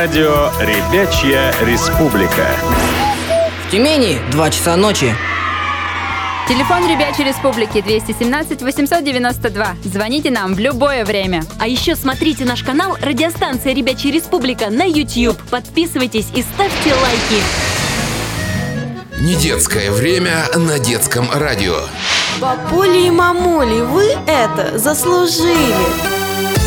Радио «Ребячья республика». В Тюмени 2 часа ночи. Телефон Ребячей Республики 217 892. Звоните нам в любое время. А еще смотрите наш канал «Радиостанция Ребячая Республика» на YouTube. Подписывайтесь и ставьте лайки. Недетское время на детском радио. Папули и мамули, вы это заслужили.